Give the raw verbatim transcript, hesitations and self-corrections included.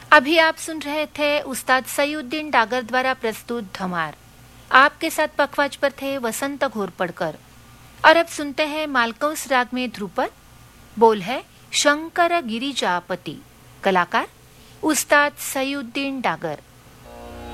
अभी आप सुन रहे थे उस्ताद सईउद्दीन डागर द्वारा प्रस्तुत धमार। आपके साथ पखवाज पर थे वसंत घोरपड़कर। और अब सुनते हैं मालकंस राग में ध्रुपद। बोल है शंकर गिरिजापति। कलाकार उस्ताद सईउद्दीन डागर।